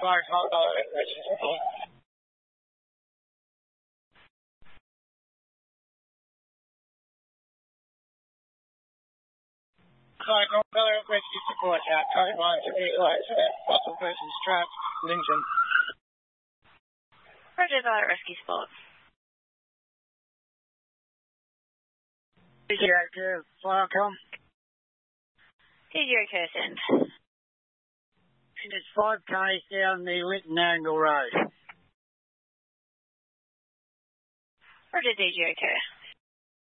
Flight Control Rescue Support. Flight Control Rescue Support out. 21 lights. Possible persons trapped. Lincoln. Roger, Flight Rescue Support. DGOK, Flycom. DGOK, send. It's 5K down the Lytton Angle Road. Roger, DGOK.